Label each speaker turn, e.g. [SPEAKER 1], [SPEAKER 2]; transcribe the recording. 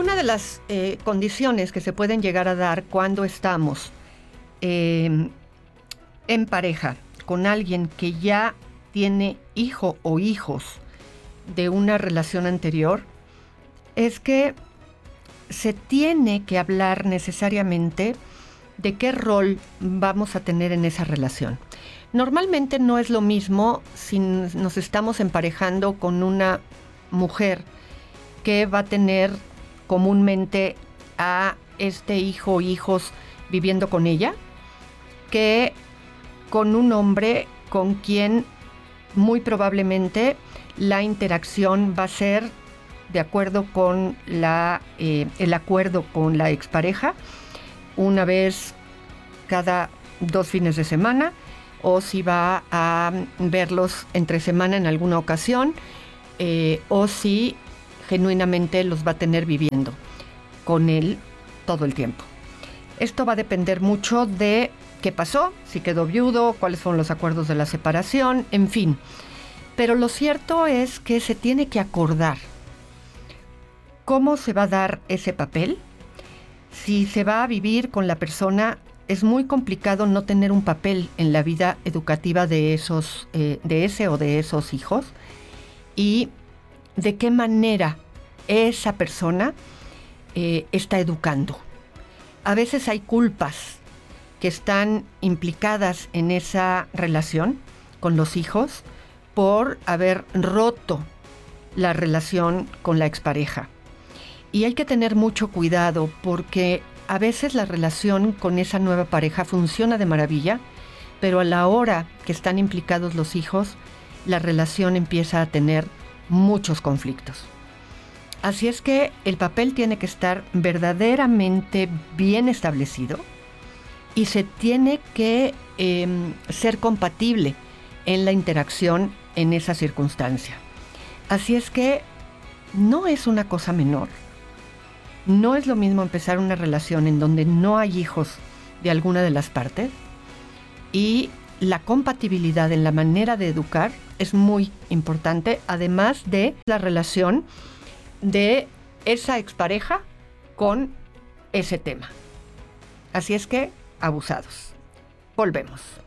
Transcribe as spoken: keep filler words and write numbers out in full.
[SPEAKER 1] Una de las eh, condiciones que se pueden llegar a dar cuando estamos eh, en pareja con alguien que ya tiene hijo o hijos de una relación anterior es que se tiene que hablar necesariamente de qué rol vamos a tener en esa relación. Normalmente no es lo mismo si nos estamos emparejando con una mujer que va a tener comúnmente a este hijo o hijos viviendo con ella, que con un hombre con quien muy probablemente la interacción va a ser de acuerdo con la, eh, el acuerdo con la expareja, una vez cada dos fines de semana, o si va a verlos entre semana en alguna ocasión, eh, o si genuinamente los va a tener viviendo con él todo el tiempo. Esto va a depender mucho de qué pasó, si quedó viudo, cuáles fueron los acuerdos de la separación, en fin. Pero lo cierto es que se tiene que acordar cómo se va a dar ese papel. Si se va a vivir con la persona, es muy complicado no tener un papel en la vida educativa de esos, eh, de ese o de esos hijos, y de qué manera esa persona eh, está educando. A veces hay culpas que están implicadas en esa relación con los hijos por haber roto la relación con la expareja. Y hay que tener mucho cuidado porque a veces la relación con esa nueva pareja funciona de maravilla, pero a la hora que están implicados los hijos, la relación empieza a tener muchos conflictos. Así es que el papel tiene que estar verdaderamente bien establecido y se tiene que eh, ser compatible en la interacción en esa circunstancia. Así es que no es una cosa menor. No es lo mismo empezar una relación en donde no hay hijos de alguna de las partes, y la compatibilidad en la manera de educar es muy importante, además de la relación de esa expareja con ese tema. Así es que, abusados. Volvemos.